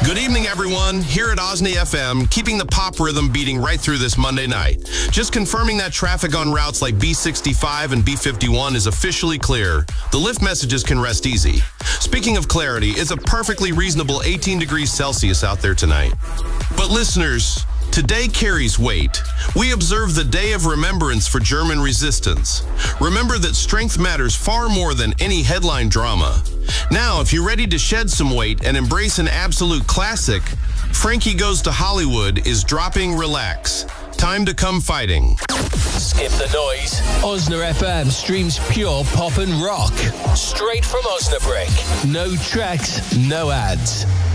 Good evening, everyone. Here at Osney FM, keeping the pop rhythm beating right through this Monday night. Just confirming that traffic on routes like B65 and B51 is officially clear. The lift messages can rest easy. Speaking of clarity, it's a perfectly reasonable 18 degrees Celsius out there tonight. But listeners, today carries weight. We observe the Day of Remembrance for German resistance. Remember that strength matters far more than any headline drama. Now, if you're ready to shed some weight and embrace an absolute classic, Frankie Goes to Hollywood is dropping Relax. Time to come fighting. Skip the noise. Osna FM streams pure pop and rock. Straight from Osnabrück. No tracks, no ads.